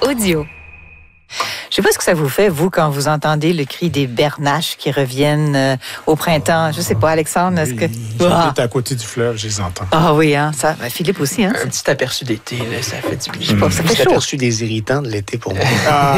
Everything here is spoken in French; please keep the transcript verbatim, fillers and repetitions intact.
audio. Je sais pas ce que ça vous fait, vous, quand vous entendez le cri des bernaches qui reviennent euh, au printemps. Je sais pas, Alexandre, est-ce que... J'habite à côté du fleuve, je les entends. Ah oui, hein, ça. Ben, Philippe aussi, hein. Un petit aperçu d'été, là, ça fait du bien. Je sais pas, ça Un fait petit chaud. aperçu des irritants de l'été pour moi. Ah,